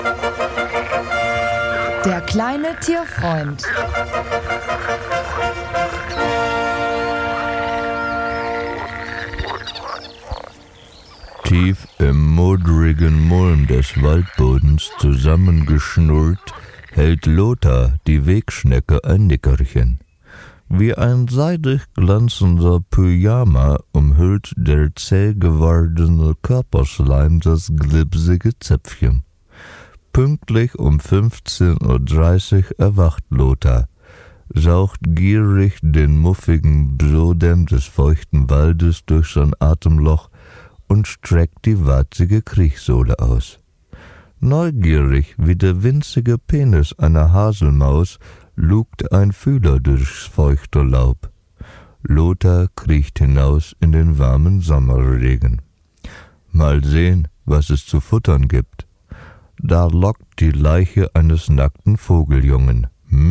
Der kleine Tierfreund. Tief im modrigen Mulm des Waldbodens zusammengeschnurrt, hält Lothar, die Wegschnecke, ein Nickerchen. Wie ein seidig glanzender Pyjama umhüllt der zäh gewordene Körperschleim das glibsige Zäpfchen. Pünktlich um 15:30 Uhr erwacht Lothar, saugt gierig den muffigen Brodem des feuchten Waldes durch sein Atemloch und streckt die warzige Kriechsohle aus. Neugierig wie der winzige Penis einer Haselmaus lugt ein Fühler durchs feuchte Laub. Lothar kriecht hinaus in den warmen Sommerregen. Mal sehen, was es zu futtern gibt. Da lockt die Leiche eines nackten Vogeljungen.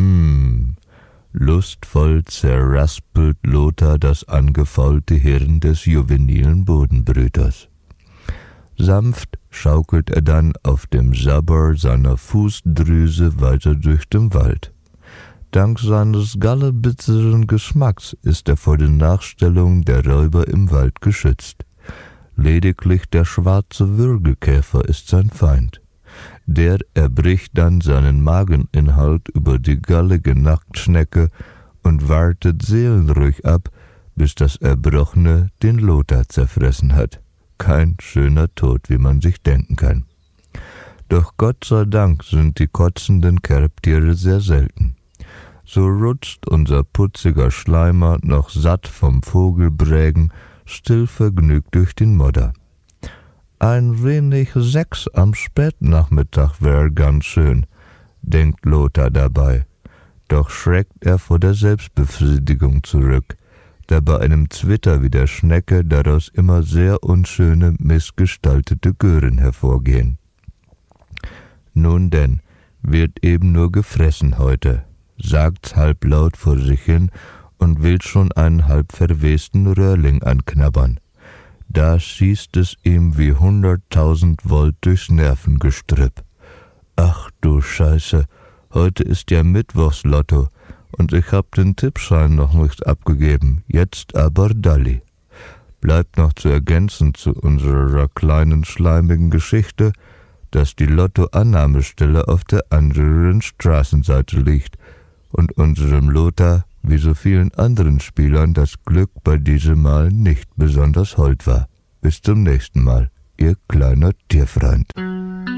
Lustvoll zerraspelt Lothar das angefaulte Hirn des juvenilen Bodenbrüters. Sanft schaukelt er dann auf dem Sabber seiner Fußdrüse weiter durch den Wald. Dank seines gallebitzeren Geschmacks ist er vor den Nachstellungen der Räuber im Wald geschützt. Lediglich der schwarze Würgekäfer ist sein Feind. Der erbricht dann seinen Mageninhalt über die gallige Nacktschnecke und wartet seelenruhig ab, bis das Erbrochene den Lothar zerfressen hat. Kein schöner Tod, wie man sich denken kann. Doch Gott sei Dank sind die kotzenden Kerbtiere sehr selten. So rutscht unser putziger Schleimer noch satt vom Vogelbrägen stillvergnügt durch den Modder. Ein wenig Sex am Spätnachmittag wär ganz schön, denkt Lothar dabei. Doch schreckt er vor der Selbstbefriedigung zurück, da bei einem Zwitter wie der Schnecke daraus immer sehr unschöne, missgestaltete Gören hervorgehen. Nun denn, wird eben nur gefressen heute, sagt's halblaut vor sich hin und will schon einen halb verwesten Röhrling anknabbern. Da schießt es ihm wie 100.000 Volt durchs Nervengestrüpp. Ach du Scheiße, heute ist ja Mittwochslotto und ich hab den Tippschein noch nicht abgegeben, jetzt aber Dalli. Bleibt noch zu ergänzen zu unserer kleinen schleimigen Geschichte, dass die Lottoannahmestelle auf der anderen Straßenseite liegt und unserem Lothar, wie so vielen anderen Spielern, das Glück bei diesem Mal nicht besonders hold war. Bis zum nächsten Mal, Ihr kleiner Tierfreund.